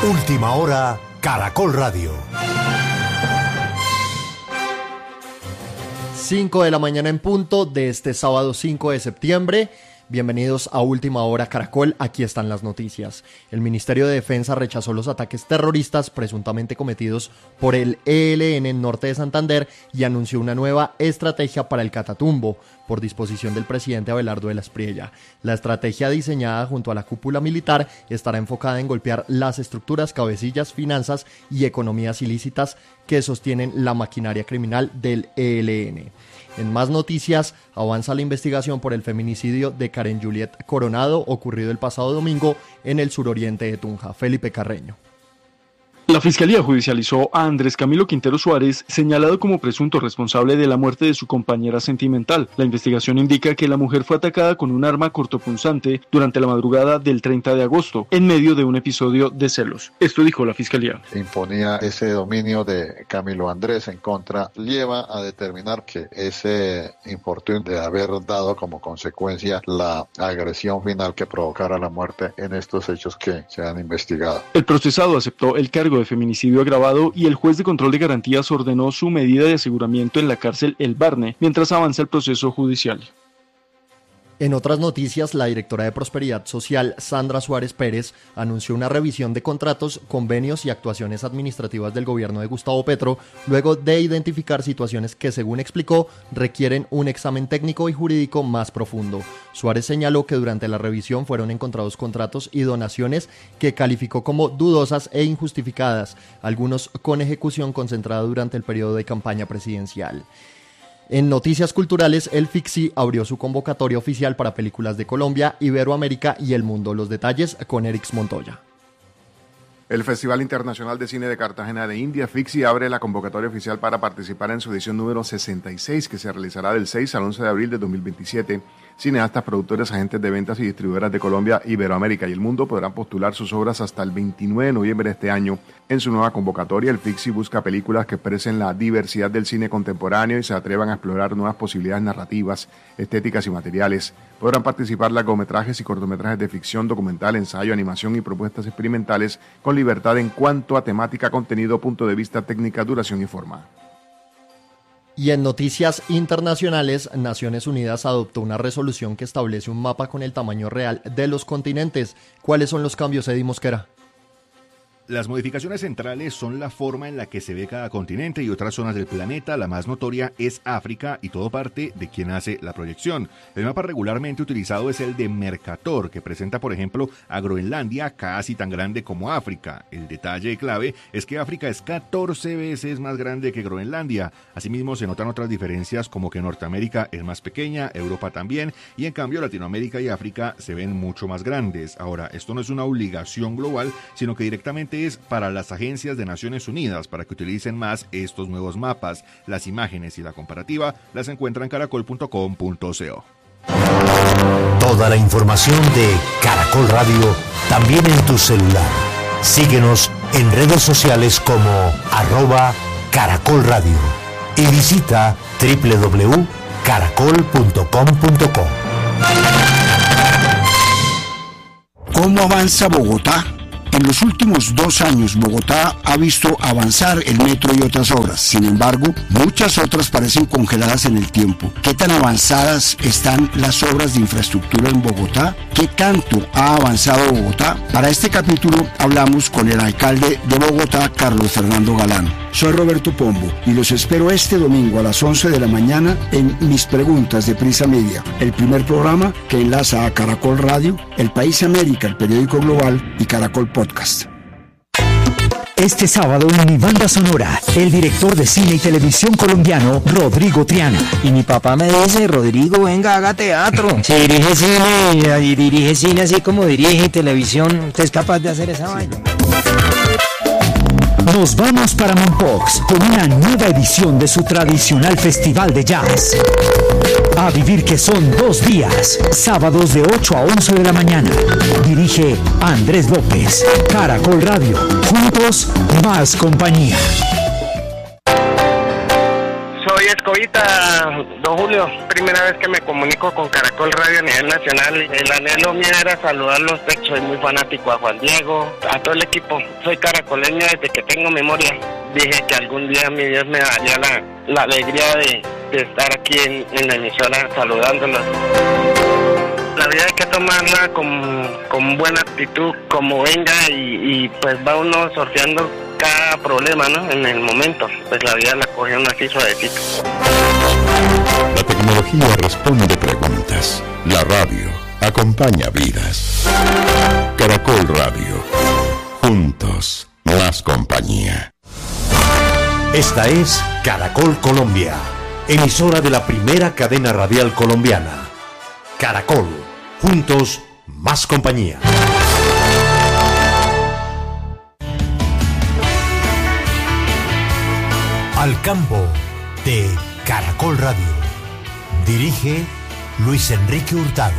Última hora, Caracol Radio. 5 de la mañana en punto de este sábado 5 de septiembre. Bienvenidos a Última Hora Caracol, aquí están las noticias. El Ministerio de Defensa rechazó los ataques terroristas presuntamente cometidos por el ELN en norte de Santander y anunció una nueva estrategia para el Catatumbo, por disposición del presidente Abelardo de la Espriella. La estrategia diseñada junto a la cúpula militar estará enfocada en golpear las estructuras, cabecillas, finanzas y economías ilícitas que sostienen la maquinaria criminal del ELN. En más noticias, avanza la investigación por el feminicidio de Karen Juliet Coronado, ocurrido el pasado domingo en el suroriente de Tunja. Felipe Carreño. La Fiscalía judicializó a Andrés Camilo Quintero Suárez, señalado como presunto responsable de la muerte de su compañera sentimental. La investigación indica que la mujer fue atacada con un arma cortopunzante durante la madrugada del 30 de agosto, en medio de un episodio de celos. Esto dijo la Fiscalía. Imponía ese dominio de Camilo Andrés en contra, lleva a determinar que ese infortunio de haber dado como consecuencia la agresión final que provocara la muerte en estos hechos que se han investigado. El procesado aceptó el cargo de feminicidio agravado y el juez de control de garantías ordenó su medida de aseguramiento en la cárcel El Barne mientras avanza el proceso judicial. En otras noticias, la directora de Prosperidad Social, Sandra Suárez Pérez, anunció una revisión de contratos, convenios y actuaciones administrativas del gobierno de Gustavo Petro, luego de identificar situaciones que, según explicó, requieren un examen técnico y jurídico más profundo. Suárez señaló que durante la revisión fueron encontrados contratos y donaciones que calificó como dudosas e injustificadas, algunos con ejecución concentrada durante el periodo de campaña presidencial. En noticias culturales, el FICSI abrió su convocatoria oficial para películas de Colombia, Iberoamérica y el mundo. Los detalles con Erix Montoya. El Festival Internacional de Cine de Cartagena de India, FICSI, abre la convocatoria oficial para participar en su edición número 66, que se realizará del 6 al 11 de abril de 2027. Cineastas, productores, agentes de ventas y distribuidoras de Colombia, Iberoamérica y el mundo podrán postular sus obras hasta el 29 de noviembre de este año. En su nueva convocatoria, el FICSI busca películas que expresen la diversidad del cine contemporáneo y se atrevan a explorar nuevas posibilidades narrativas, estéticas y materiales. Podrán participar largometrajes y cortometrajes de ficción, documental, ensayo, animación y propuestas experimentales con libertad en cuanto a temática, contenido, punto de vista, técnica, duración y forma. Y en noticias internacionales, Naciones Unidas adoptó una resolución que establece un mapa con el tamaño real de los continentes. ¿Cuáles son los cambios, Eddie Mosquera? Las modificaciones centrales son la forma en la que se ve cada continente y otras zonas del planeta. La más notoria es África y todo parte de quien hace la proyección. El mapa regularmente utilizado es el de Mercator, que presenta, por ejemplo, a Groenlandia casi tan grande como África. El detalle clave es que África es 14 veces más grande que Groenlandia. Asimismo, se notan otras diferencias como que Norteamérica es más pequeña, Europa también, y en cambio Latinoamérica y África se ven mucho más grandes. Ahora, esto no es una obligación global, sino que directamente es para las agencias de Naciones Unidas para que utilicen más estos nuevos mapas. Las imágenes y la comparativa las encuentran en caracol.com.co. Toda la información de Caracol Radio también en tu celular. Síguenos en redes sociales como @Caracol Radio y visita www.caracol.com.co. ¿Cómo avanza Bogotá? En los últimos 2 años, Bogotá ha visto avanzar el metro y otras obras. Sin embargo, muchas otras parecen congeladas en el tiempo. ¿Qué tan avanzadas están las obras de infraestructura en Bogotá? ¿Qué tanto ha avanzado Bogotá? Para este capítulo hablamos con el alcalde de Bogotá, Carlos Fernando Galán. Soy Roberto Pombo y los espero este domingo a las 11 de la mañana en Mis Preguntas de Prisa Media, el primer programa que enlaza a Caracol Radio, El País América, el periódico global, y Caracol Podcast. Este sábado en Mi Banda Sonora, el director de cine y televisión colombiano, Rodrigo Triana. Y mi papá me dice, Rodrigo, venga, haga teatro. Si dirige cine así como dirige televisión, ¿usted es capaz de hacer esa vaina? Nos vamos para Mompox con una nueva edición de su tradicional festival de jazz. A vivir, que son 2 días, sábados de 8 a 11 de la mañana. Dirige Andrés López. Caracol Radio. Juntos, más compañía. Soy Escobita, don Julio. Primera vez que me comunico con Caracol Radio a nivel nacional. El anhelo mío era saludarlos. Soy muy fanático a Juan Diego, a todo el equipo. Soy caracoleño desde que tengo memoria. Dije que algún día mi Dios me daría la alegría de estar aquí en la emisora saludándolos. La vida hay que tomarla con buena actitud, como venga, y pues va uno sorteando cada problema, ¿no? En el momento, pues la vida la coge uno así suavecito. La tecnología responde preguntas. La radio acompaña vidas. Caracol Radio. Juntos, más compañía. Esta es Caracol Colombia, emisora de la primera cadena radial colombiana. Caracol, juntos, más compañía. Al campo de Caracol Radio. Dirige Luis Enrique Hurtado.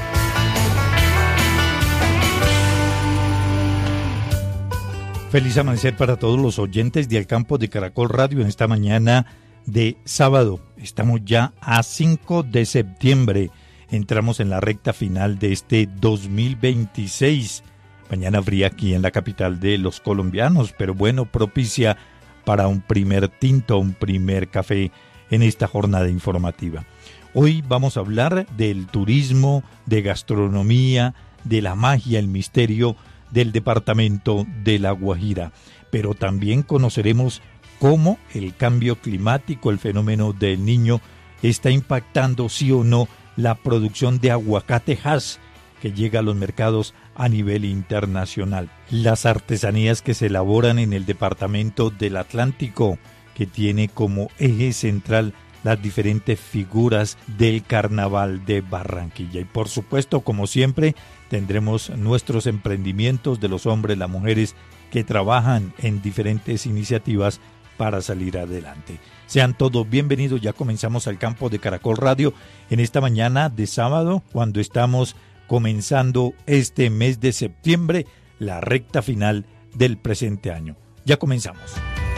Feliz amanecer para todos los oyentes de Al Campo de Caracol Radio en esta mañana de sábado. Estamos ya a 5 de septiembre. Entramos en la recta final de este 2026. Mañana fría aquí en la capital de los colombianos, pero bueno, propicia para un primer tinto, un primer café en esta jornada informativa. Hoy vamos a hablar del turismo, de gastronomía, de la magia, el misterio del departamento de La Guajira, pero también conoceremos cómo el cambio climático, el fenómeno del Niño, está impactando sí o no la producción de aguacate Hass que llega a los mercados a nivel internacional. Las artesanías que se elaboran en el departamento del Atlántico, que tiene como eje central las diferentes figuras del Carnaval de Barranquilla. Y por supuesto, como siempre, tendremos nuestros emprendimientos de los hombres, las mujeres que trabajan en diferentes iniciativas para salir adelante. Sean todos bienvenidos, ya comenzamos Al Campo de Caracol Radio en esta mañana de sábado, cuando estamos comenzando este mes de septiembre, la recta final del presente año. Ya comenzamos.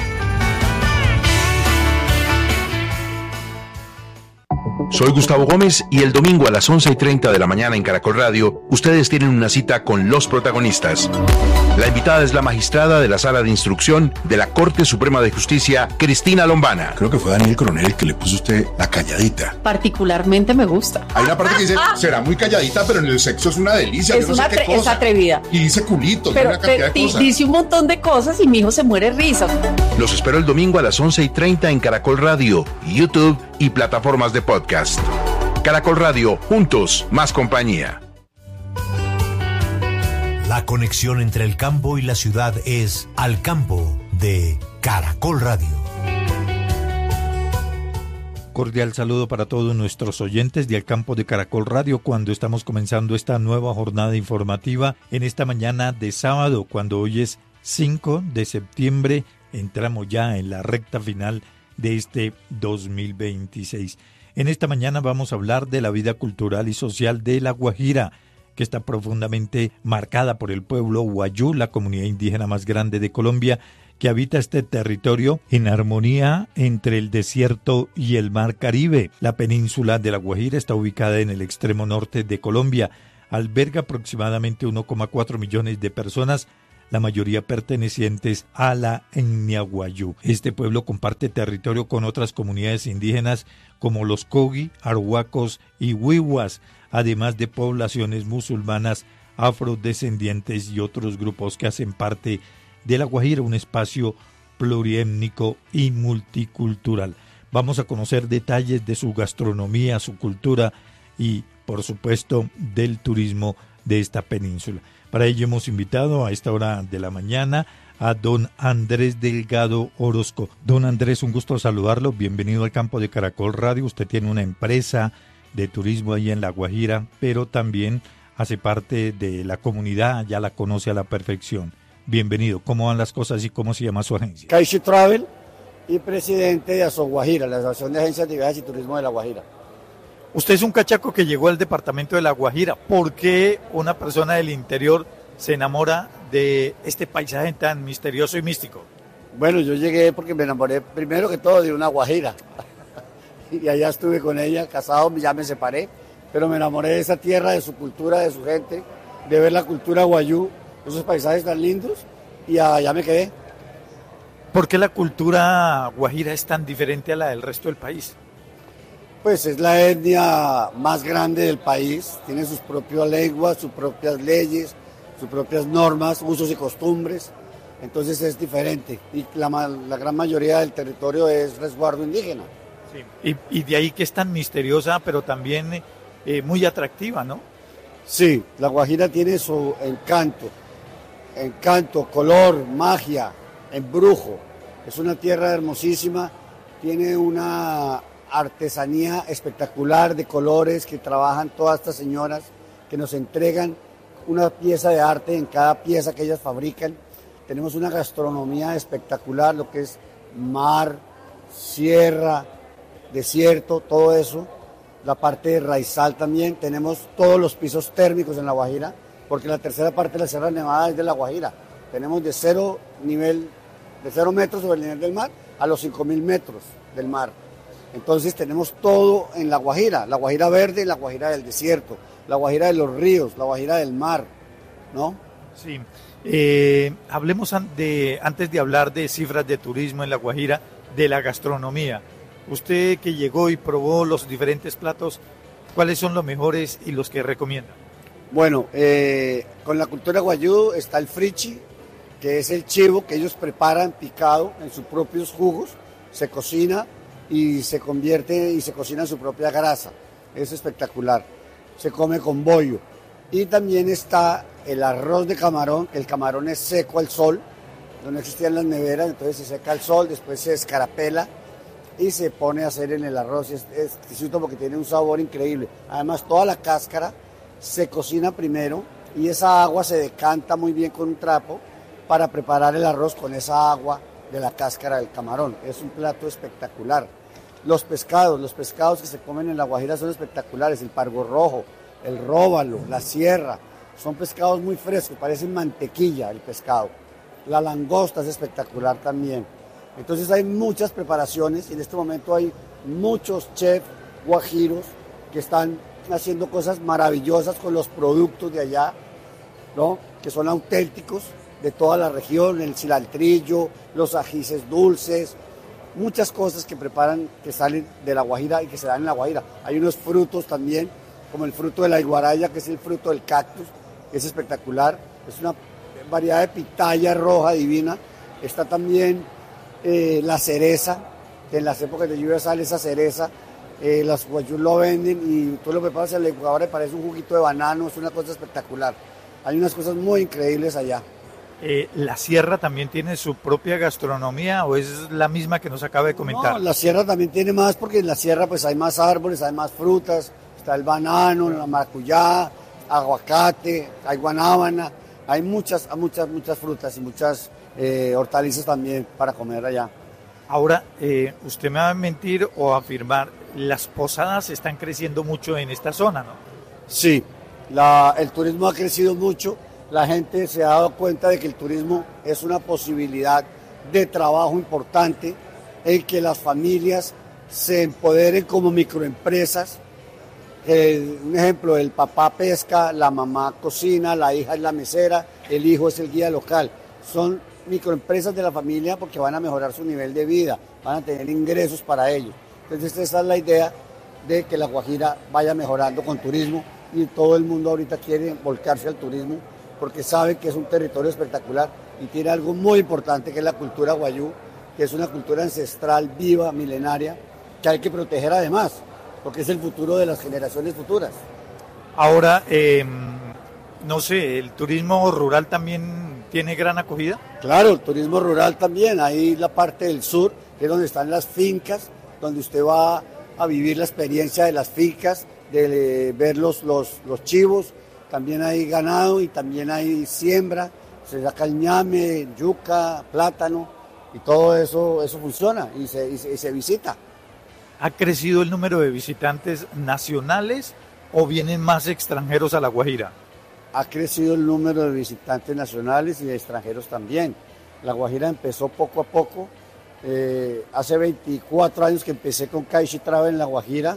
Soy Gustavo Gómez y el domingo a las 11:30 de la mañana en Caracol Radio, ustedes tienen una cita con los protagonistas. La invitada es la magistrada de la Sala de Instrucción de la Corte Suprema de Justicia, Cristina Lombana. Creo que fue Daniel Coronel el que le puso a usted la calladita. Particularmente me gusta. Hay una parte que dice, será muy calladita, pero en el sexo es una delicia. Es, es atrevida. Y dice culito, pero una cantidad de cosas. Dice un montón de cosas y mi hijo se muere risa. Los espero el domingo a las 11:30 en Caracol Radio, YouTube y plataformas de podcast. Caracol Radio, juntos, más compañía. La conexión entre el campo y la ciudad es Al Campo de Caracol Radio. Cordial saludo para todos nuestros oyentes de Al Campo de Caracol Radio cuando estamos comenzando esta nueva jornada informativa en esta mañana de sábado, cuando hoy es 5 de septiembre, entramos ya en la recta final de este 2026. En esta mañana vamos a hablar de la vida cultural y social de La Guajira, que está profundamente marcada por el pueblo Wayuu, la comunidad indígena más grande de Colombia, que habita este territorio en armonía entre el desierto y el mar Caribe. La península de La Guajira está ubicada en el extremo norte de Colombia, alberga aproximadamente 1,4 millones de personas, la mayoría pertenecientes a la etnia Wayuu. Este pueblo comparte territorio con otras comunidades indígenas como los Kogi, Arhuacos y Wiwas, además de poblaciones musulmanas, afrodescendientes y otros grupos que hacen parte de La Guajira, un espacio pluriétnico y multicultural. Vamos a conocer detalles de su gastronomía, su cultura y, por supuesto, del turismo de esta península. Para ello hemos invitado a esta hora de la mañana a don Andrés Delgado Orozco. Don Andrés, un gusto saludarlo. Bienvenido al Campo de Caracol Radio. Usted tiene una empresa de turismo ahí en La Guajira, pero también hace parte de la comunidad, ya la conoce a la perfección. Bienvenido. ¿Cómo van las cosas y cómo se llama su agencia? Caishi Travel y presidente de ASO Guajira, la Asociación de Agencias de Viajes y Turismo de La Guajira. Usted es un cachaco que llegó al departamento de La Guajira. ¿Por qué una persona del interior se enamora de este paisaje tan misterioso y místico? Bueno, yo llegué porque me enamoré primero que todo de una guajira. y allá estuve con ella, casado, ya me separé, pero me enamoré de esa tierra, de su cultura, de su gente, de ver la cultura guayú, esos paisajes tan lindos, y allá me quedé. ¿Por qué la cultura guajira es tan diferente a la del resto del país? Pues es la etnia más grande del país, tiene sus propias lenguas, sus propias leyes, sus propias normas, usos y costumbres, entonces es diferente. Y la gran mayoría del territorio es resguardo indígena. Sí. Y de ahí que es tan misteriosa, pero también muy atractiva, ¿no? Sí, la Guajira tiene su encanto, color, magia, embrujo. Es una tierra hermosísima, tiene una artesanía espectacular de colores que trabajan todas estas señoras, que nos entregan una pieza de arte en cada pieza que ellas fabrican. Tenemos una gastronomía espectacular, lo que es mar, sierra, desierto, todo eso. La parte de raizal también, tenemos todos los pisos térmicos en La Guajira, porque la tercera parte de la Sierra Nevada es de La Guajira. Tenemos de 0 metros sobre el nivel del mar a los 5.000 metros del mar. Entonces tenemos todo en La Guajira verde, La Guajira del desierto, La Guajira de los ríos, La Guajira del mar, ¿no? Sí. Hablemos antes de hablar de cifras de turismo en La Guajira, de la gastronomía. Usted que llegó y probó los diferentes platos, ¿cuáles son los mejores y los que recomienda? Bueno, con la cultura guayú está el frichi, que es el chivo que ellos preparan picado en sus propios jugos, se cocina y se convierte y se cocina en su propia grasa. Es espectacular. Se come con bollo. Y también está el arroz de camarón, que el camarón es seco al sol, no existían las neveras, entonces se seca al sol, después se escarapela y se pone a hacer en el arroz. Es exquisito porque tiene un sabor increíble. Además, toda la cáscara se cocina primero y esa agua se decanta muy bien con un trapo para preparar el arroz con esa agua de la cáscara del camarón. Es un plato espectacular. Los pescados que se comen en La Guajira son espectaculares. El pargo rojo, el róbalo, la sierra, son pescados muy frescos, parecen mantequilla el pescado. La langosta es espectacular también. Entonces hay muchas preparaciones y en este momento hay muchos chefs guajiros que están haciendo cosas maravillosas con los productos de allá, ¿no? Que son auténticos de toda la región, el cilantrillo, los ajíes dulces, muchas cosas que preparan que salen de La Guajira y que se dan en La Guajira. Hay unos frutos también, como el fruto de la iguaraya, que es el fruto del cactus, que es espectacular, es una variedad de pitaya roja divina. Está también la cereza, que en las épocas de lluvia sale esa cereza, los guayús lo venden y tú lo preparas en la licuadora y parece un juguito de banano, es una cosa espectacular. Hay unas cosas muy increíbles allá. ¿La sierra también tiene su propia gastronomía o es la misma que nos acaba de comentar? No, la sierra también tiene más porque en la sierra pues hay más árboles, hay más frutas, está el banano, la maracuyá, aguacate, hay guanábana, hay muchas frutas y muchas hortalizas también para comer allá. Ahora, usted me va a mentir o afirmar, las posadas están creciendo mucho en esta zona, ¿no? Sí, el turismo ha crecido mucho, la gente se ha dado cuenta de que el turismo es una posibilidad de trabajo importante, en que las familias se empoderen como microempresas. Un ejemplo, el papá pesca, la mamá cocina, la hija es la mesera, el hijo es el guía local. Son microempresas de la familia porque van a mejorar su nivel de vida, van a tener ingresos para ellos. Entonces esa es la idea de que La Guajira vaya mejorando con turismo y todo el mundo ahorita quiere volcarse al turismo porque sabe que es un territorio espectacular y tiene algo muy importante que es la cultura guayú, que es una cultura ancestral, viva, milenaria, que hay que proteger además, porque es el futuro de las generaciones futuras. Ahora, no sé, ¿el turismo rural también tiene gran acogida? Claro, el turismo rural también, ahí la parte del sur, que es donde están las fincas, donde usted va a vivir la experiencia de las fincas, de ver los chivos, también hay ganado y también hay siembra, se saca el ñame, yuca, plátano, y todo eso funciona y se visita. ¿Ha crecido el número de visitantes nacionales o vienen más extranjeros a La Guajira? Ha crecido el número de visitantes nacionales y de extranjeros también. La Guajira empezó poco a poco Hace 24 años que empecé con Caixa Travel en La Guajira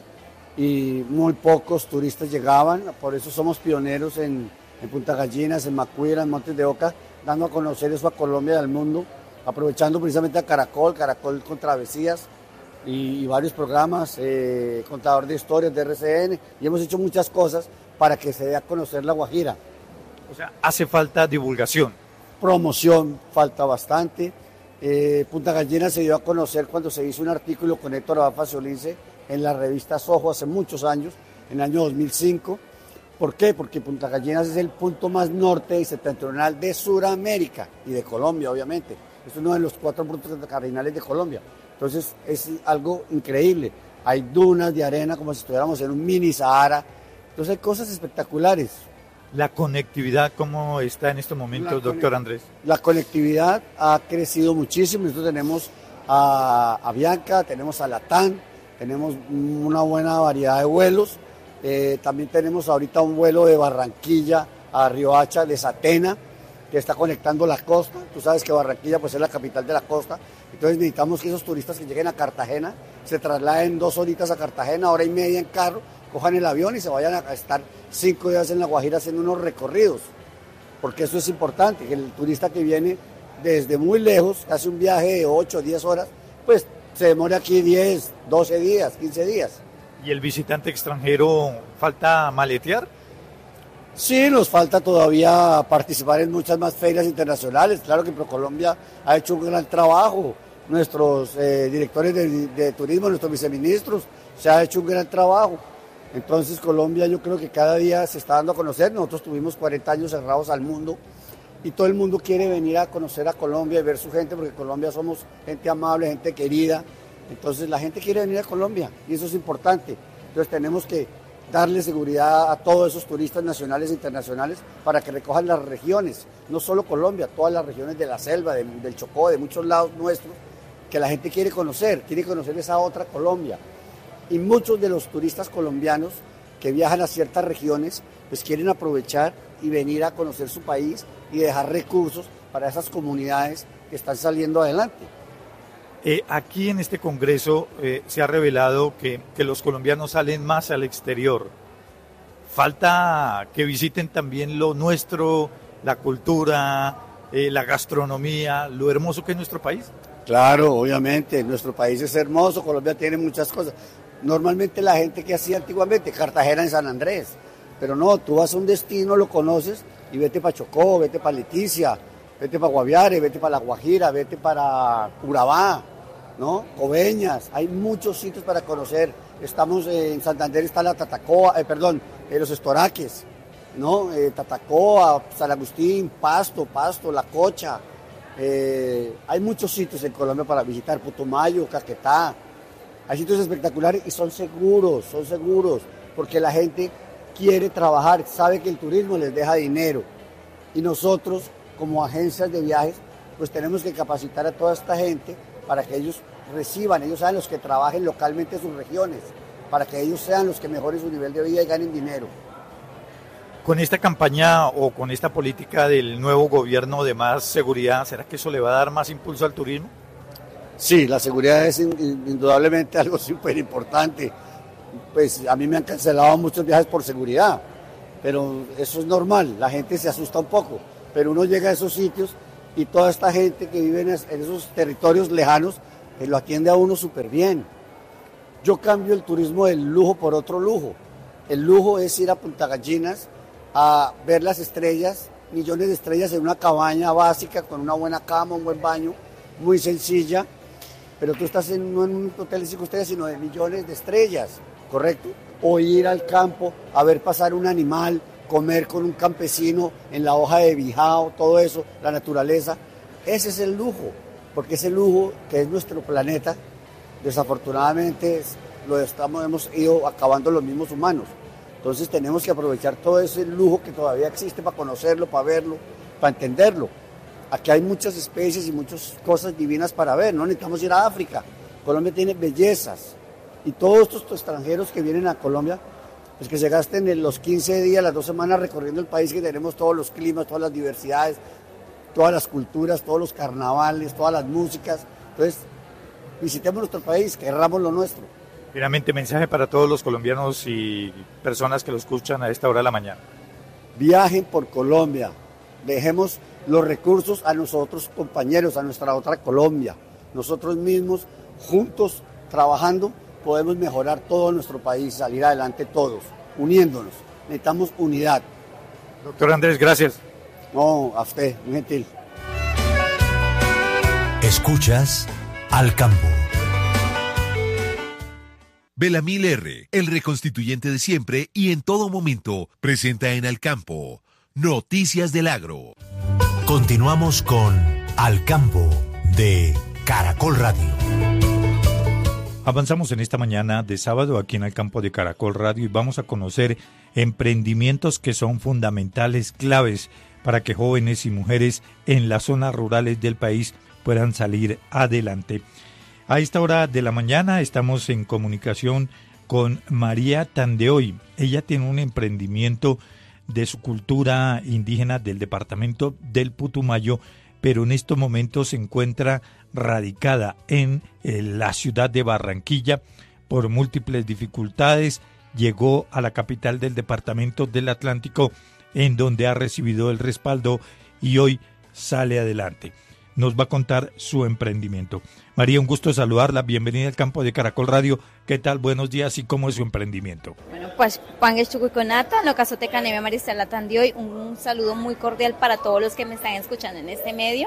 y muy pocos turistas llegaban, por eso somos pioneros en Punta Gallinas, en Macuira, en Montes de Oca, dando a conocer eso a Colombia y al mundo, aprovechando precisamente a Caracol con Travesías y varios programas, Contador de Historias de RCN, y hemos hecho muchas cosas para que se dé a conocer La Guajira. O sea, hace falta divulgación. Promoción, falta bastante. Punta Gallinas se dio a conocer cuando se hizo un artículo con Héctor Abad Faciolince en la revista Soho hace muchos años, en el año 2005. ¿Por qué? Porque Punta Gallinas es el punto más norte y septentrional de Sudamérica y de Colombia, obviamente. Es uno de los 4 puntos cardinales de Colombia. Entonces es algo increíble. Hay dunas de arena como si estuviéramos en un mini Sahara. Entonces hay cosas espectaculares. ¿La conectividad cómo está en estos momentos, doctor Andrés? La conectividad ha crecido muchísimo. Nosotros tenemos a Bianca, tenemos a Latam, tenemos una buena variedad de vuelos. También tenemos ahorita un vuelo de Barranquilla a Riohacha, de Satena, que está conectando la costa. Tú sabes que Barranquilla pues, es la capital de la costa. Entonces necesitamos que esos turistas que lleguen a Cartagena se trasladen 2 horitas a Cartagena, 1 hora y media en carro, cojan el avión y se vayan a estar 5 días en La Guajira haciendo unos recorridos. Porque eso es importante, que el turista que viene desde muy lejos, hace un viaje de 8 o 10 horas, pues se demore aquí 10, 12 días, 15 días. ¿Y el visitante extranjero falta maletear? Sí, nos falta todavía participar en muchas más ferias internacionales. Claro que ProColombia ha hecho un gran trabajo. Nuestros directores de turismo, nuestros viceministros, se ha hecho un gran trabajo. Entonces Colombia yo creo que cada día se está dando a conocer. Nosotros tuvimos 40 años cerrados al mundo y todo el mundo quiere venir a conocer a Colombia y ver su gente, porque Colombia somos gente amable, gente querida. Entonces la gente quiere venir a Colombia y eso es importante. Entonces tenemos que darle seguridad a todos esos turistas nacionales e internacionales para que recojan las regiones, no solo Colombia, todas las regiones de la selva, del Chocó, de muchos lados nuestros, que la gente quiere conocer esa otra Colombia. Y muchos de los turistas colombianos que viajan a ciertas regiones, pues quieren aprovechar y venir a conocer su país y dejar recursos para esas comunidades que están saliendo adelante. Aquí en este congreso se ha revelado que los colombianos salen más al exterior. Falta que visiten también lo nuestro, la cultura, la gastronomía, lo hermoso que es nuestro país. Claro, obviamente, nuestro país es hermoso, Colombia tiene muchas cosas. Normalmente la gente que hacía antiguamente, Cartagena en San Andrés, pero no, tú vas a un destino, lo conoces y vete para Chocó, vete para Leticia, vete para Guaviare, vete para La Guajira, vete para Urabá, ¿no? Coveñas, hay muchos sitios para conocer. Estamos en Santander, está la Tatacoa, los Estoraques, ¿no? Tatacoa, San Agustín, Pasto, La Cocha. Hay muchos sitios en Colombia para visitar, Putumayo, Caquetá. Hay sitios espectaculares y son seguros, porque la gente quiere trabajar, sabe que el turismo les deja dinero. Y nosotros, como agencias de viajes, pues tenemos que capacitar a toda esta gente para que ellos reciban, ellos sean los que trabajen localmente en sus regiones, para que ellos sean los que mejoren su nivel de vida y ganen dinero. Con esta campaña o con esta política del nuevo gobierno de más seguridad, ¿será que eso le va a dar más impulso al turismo? Sí, la seguridad es indudablemente algo súper importante. Pues a mí me han cancelado muchos viajes por seguridad, pero eso es normal, la gente se asusta un poco, pero uno llega a esos sitios y toda esta gente que vive en esos territorios lejanos, lo atiende a uno súper bien. Yo cambio el turismo del lujo por otro lujo. El lujo es ir a Punta Gallinas a ver las estrellas, millones de estrellas en una cabaña básica, con una buena cama, un buen baño, muy sencilla, pero tú estás no en un hotel de 5 estrellas, sino de millones de estrellas, ¿correcto? O ir al campo a ver pasar un animal, comer con un campesino en la hoja de bijao, todo eso, la naturaleza. Ese es el lujo, porque ese lujo que es nuestro planeta, desafortunadamente hemos ido acabando los mismos humanos. Entonces tenemos que aprovechar todo ese lujo que todavía existe para conocerlo, para verlo, para entenderlo. Aquí hay muchas especies y muchas cosas divinas para ver, no necesitamos ir a África. Colombia tiene bellezas y todos estos extranjeros que vienen a Colombia, pues que se gasten en los 15 días, las 2 semanas recorriendo el país, que tenemos todos los climas, todas las diversidades, todas las culturas, todos los carnavales, todas las músicas. Entonces visitemos nuestro país, querramos lo nuestro. Finalmente, mensaje para todos los colombianos y personas que lo escuchan a esta hora de la mañana. Viajen por Colombia, dejemos los recursos a nosotros compañeros, a nuestra otra Colombia. Nosotros mismos, juntos, trabajando, podemos mejorar todo nuestro país, salir adelante todos, uniéndonos. Necesitamos unidad. Doctor Andrés, gracias. No, a usted, muy gentil. Escuchas Al Campo. Belamil R., el reconstituyente de siempre y en todo momento, presenta en Al Campo Noticias del Agro. Continuamos con Al Campo de Caracol Radio. Avanzamos en esta mañana de sábado aquí en Al Campo de Caracol Radio y vamos a conocer emprendimientos que son fundamentales, claves para que jóvenes y mujeres en las zonas rurales del país puedan salir adelante. A esta hora de la mañana estamos en comunicación con María Tandeoy. Ella tiene un emprendimiento de su cultura indígena del departamento del Putumayo, pero en estos momentos se encuentra radicada en la ciudad de Barranquilla por múltiples dificultades. Llegó a la capital del departamento del Atlántico, en donde ha recibido el respaldo y hoy sale adelante. Nos va a contar su emprendimiento. María, un gusto saludarla. Bienvenida al Campo de Caracol Radio. ¿Qué tal? Buenos días. ¿Y cómo es su emprendimiento? Bueno, pues Pangues Chucuiconata, no caso te caneme Maristela Tandioy. Un saludo muy cordial para todos los que me están escuchando en este medio.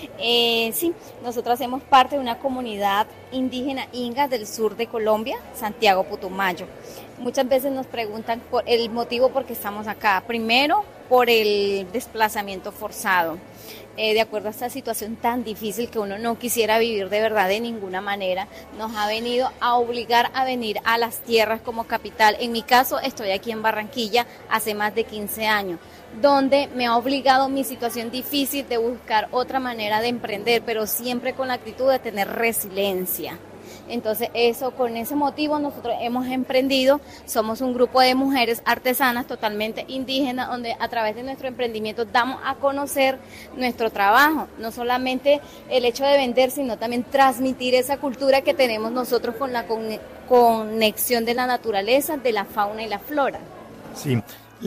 Sí, nosotros hacemos parte de una comunidad indígena inga del sur de Colombia, Santiago Putumayo. Muchas veces nos preguntan por el motivo por qué estamos acá. Primero, por el desplazamiento forzado. De acuerdo a esta situación tan difícil que uno no quisiera vivir de verdad de ninguna manera, nos ha venido a obligar a venir a las tierras como capital. En mi caso, estoy aquí en Barranquilla hace más de 15 años, donde me ha obligado mi situación difícil de buscar otra manera de emprender, pero siempre con la actitud de tener resiliencia. Entonces con ese motivo nosotros hemos emprendido, somos un grupo de mujeres artesanas totalmente indígenas, donde a través de nuestro emprendimiento damos a conocer nuestro trabajo, no solamente el hecho de vender, sino también transmitir esa cultura que tenemos nosotros con la conexión de la naturaleza, de la fauna y la flora. Sí,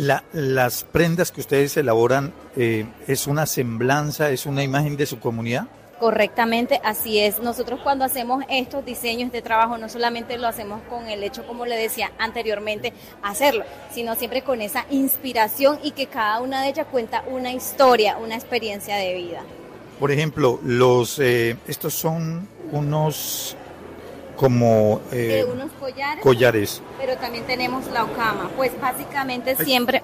las prendas que ustedes elaboran, ¿es una semblanza, es una imagen de su comunidad? Correctamente, así es. Nosotros cuando hacemos estos diseños de trabajo no solamente lo hacemos con el hecho, como le decía anteriormente, hacerlo, sino siempre con esa inspiración y que cada una de ellas cuenta una historia, una experiencia de vida. Por ejemplo, estos son unos como unos collares, pero también tenemos la ocama. Pues básicamente siempre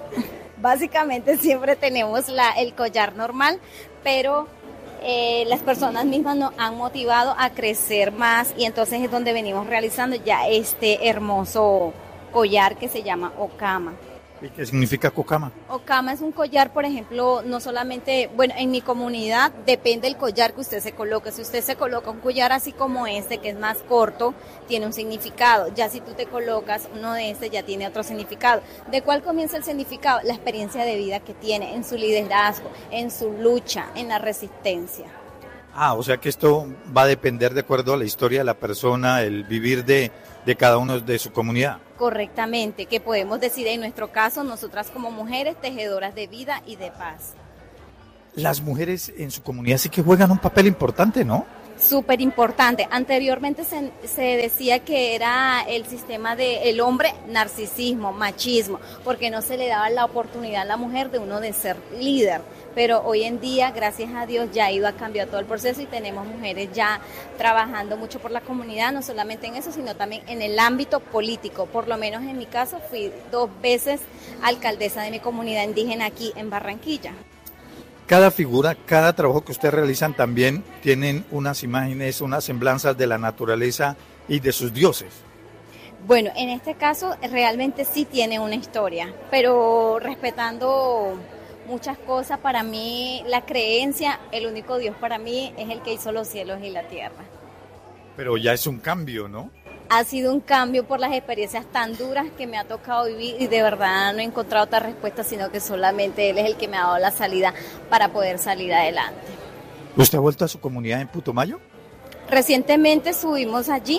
tenemos el collar normal, pero las personas mismas nos han motivado a crecer más y entonces es donde venimos realizando ya este hermoso collar que se llama ocama. ¿Y qué significa cocama? Ocama es un collar, por ejemplo, no solamente, bueno, en mi comunidad depende del collar que usted se coloque. Si usted se coloca un collar así como este, que es más corto, tiene un significado. Ya si tú te colocas uno de este, ya tiene otro significado. ¿De cuál comienza el significado? La experiencia de vida que tiene, en su liderazgo, en su lucha, en la resistencia. O sea que esto va a depender de acuerdo a la historia de la persona, el vivir de cada uno de su comunidad. Correctamente, que podemos decir en nuestro caso, nosotras como mujeres tejedoras de vida y de paz. Las mujeres en su comunidad sí que juegan un papel importante, ¿no? Súper importante. Anteriormente se decía que era el sistema del hombre, narcisismo, machismo, porque no se le daba la oportunidad a la mujer de ser líder. Pero hoy en día, gracias a Dios, ya ha ido a cambiar todo el proceso y tenemos mujeres ya trabajando mucho por la comunidad, no solamente en eso, sino también en el ámbito político. Por lo menos en mi caso, fui 2 veces alcaldesa de mi comunidad indígena aquí en Barranquilla. Cada figura, cada trabajo que ustedes realizan también tienen unas imágenes, unas semblanzas de la naturaleza y de sus dioses. Bueno, en este caso realmente sí tiene una historia, pero respetando muchas cosas. Para mí la creencia, el único Dios para mí es el que hizo los cielos y la tierra. Pero ya es un cambio, ¿no? Ha sido un cambio por las experiencias tan duras que me ha tocado vivir y de verdad no he encontrado otra respuesta, sino que solamente Él es el que me ha dado la salida para poder salir adelante. ¿Usted ha vuelto a su comunidad en Putumayo? Recientemente subimos allí,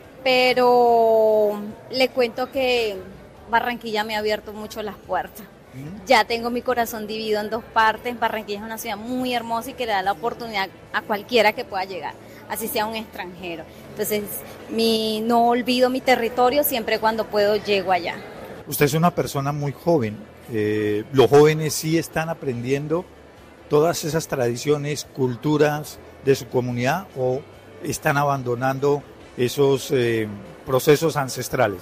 pero le cuento que Barranquilla me ha abierto mucho las puertas. Ya tengo mi corazón dividido en dos partes. Barranquilla es una ciudad muy hermosa y que le da la oportunidad a cualquiera que pueda llegar, así sea un extranjero. Entonces, no olvido mi territorio, siempre cuando puedo llego allá. Usted es una persona muy joven. Los jóvenes sí están aprendiendo todas esas tradiciones, culturas de su comunidad, o están abandonando esos procesos ancestrales.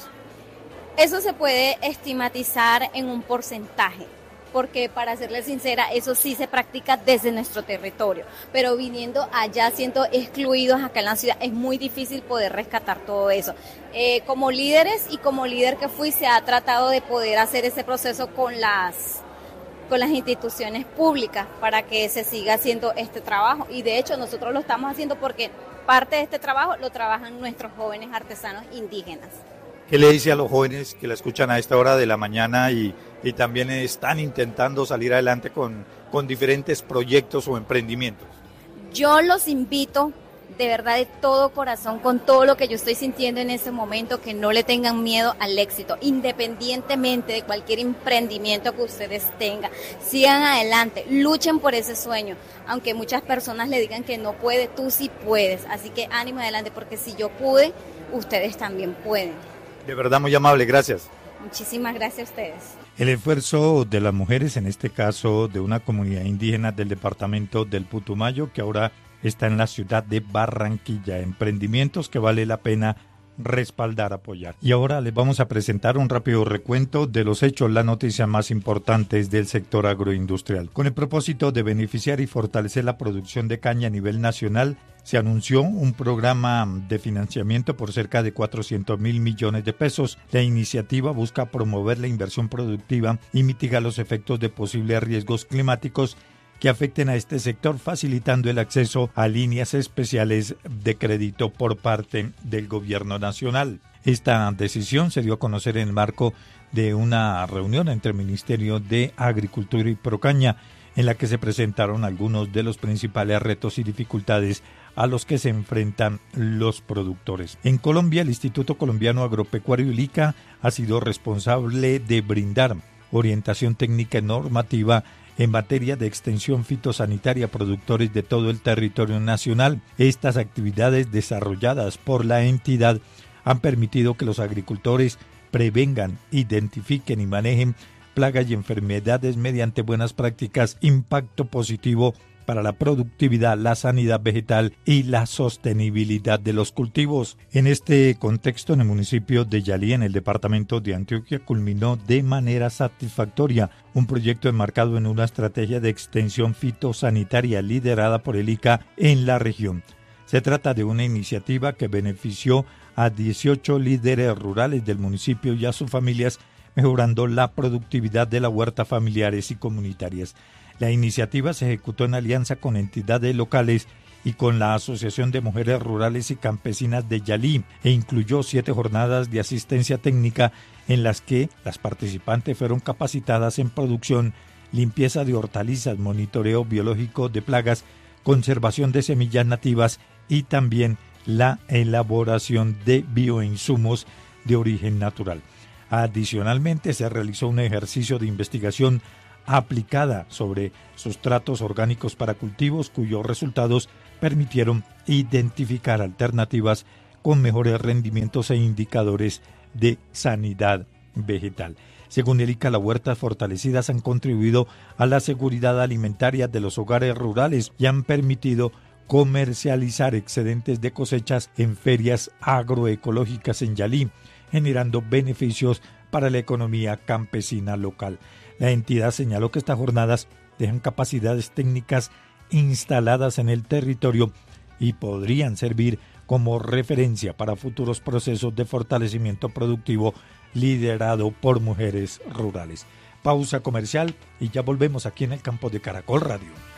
Eso se puede estigmatizar en un porcentaje, porque para serle sincera, eso sí se practica desde nuestro territorio, pero viniendo allá, siendo excluidos acá en la ciudad, es muy difícil poder rescatar todo eso. Como líderes y como líder que fui, se ha tratado de poder hacer ese proceso con las instituciones públicas para que se siga haciendo este trabajo, y de hecho nosotros lo estamos haciendo porque parte de este trabajo lo trabajan nuestros jóvenes artesanos indígenas. ¿Qué le dice a los jóvenes que la escuchan a esta hora de la mañana y también están intentando salir adelante con diferentes proyectos o emprendimientos? Yo los invito de verdad, de todo corazón, con todo lo que yo estoy sintiendo en este momento, que no le tengan miedo al éxito, independientemente de cualquier emprendimiento que ustedes tengan. Sigan adelante, luchen por ese sueño, aunque muchas personas le digan que no puede, tú sí puedes, así que ánimo adelante, porque si yo pude, ustedes también pueden. De verdad, muy amable, gracias. Muchísimas gracias a ustedes. El esfuerzo de las mujeres, en este caso de una comunidad indígena del departamento del Putumayo, que ahora está en la ciudad de Barranquilla, emprendimientos que vale la pena respaldar, apoyar. Y ahora les vamos a presentar un rápido recuento de los hechos, las noticias más importantes del sector agroindustrial. Con el propósito de beneficiar y fortalecer la producción de caña a nivel nacional, se anunció un programa de financiamiento por cerca de 400.000 millones de pesos. La iniciativa busca promover la inversión productiva y mitigar los efectos de posibles riesgos climáticos que afecten a este sector, facilitando el acceso a líneas especiales de crédito por parte del gobierno nacional. Esta decisión se dio a conocer en el marco de una reunión entre el Ministerio de Agricultura y Procaña, en la que se presentaron algunos de los principales retos y dificultades a los que se enfrentan los productores. En Colombia, el Instituto Colombiano Agropecuario ILICA ha sido responsable de brindar orientación técnica y normativa en materia de extensión fitosanitaria a productores de todo el territorio nacional. Estas actividades desarrolladas por la entidad han permitido que los agricultores prevengan, identifiquen y manejen plagas y enfermedades mediante buenas prácticas, impacto positivo para la productividad, la sanidad vegetal y la sostenibilidad de los cultivos. En este contexto, en el municipio de Yalí, en el departamento de Antioquia, culminó de manera satisfactoria un proyecto enmarcado en una estrategia de extensión fitosanitaria liderada por el ICA en la región. Se trata de una iniciativa que benefició a 18 líderes rurales del municipio y a sus familias, mejorando la productividad de las huertas familiares y comunitarias. La iniciativa se ejecutó en alianza con entidades locales y con la Asociación de Mujeres Rurales y Campesinas de Yalí, e incluyó 7 jornadas de asistencia técnica en las que las participantes fueron capacitadas en producción, limpieza de hortalizas, monitoreo biológico de plagas, conservación de semillas nativas y también la elaboración de bioinsumos de origen natural. Adicionalmente, se realizó un ejercicio de investigación aplicada sobre sustratos orgánicos para cultivos, cuyos resultados permitieron identificar alternativas con mejores rendimientos e indicadores de sanidad vegetal. Según el ICA, las huertas fortalecidas han contribuido a la seguridad alimentaria de los hogares rurales y han permitido comercializar excedentes de cosechas en ferias agroecológicas en Yalí, generando beneficios para la economía campesina local. La entidad señaló que estas jornadas dejan capacidades técnicas instaladas en el territorio y podrían servir como referencia para futuros procesos de fortalecimiento productivo liderado por mujeres rurales. Pausa comercial y ya volvemos aquí en el campo de Caracol Radio.